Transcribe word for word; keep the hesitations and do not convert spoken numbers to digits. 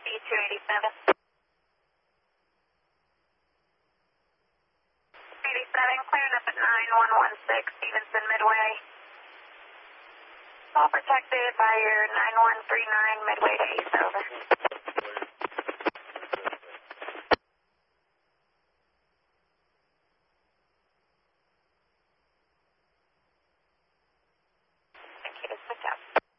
B two eighty-seven. eighty-seven, cleared up at nine one one six, Stevenson Midway. All protected by your nine one three nine Midway to East, over.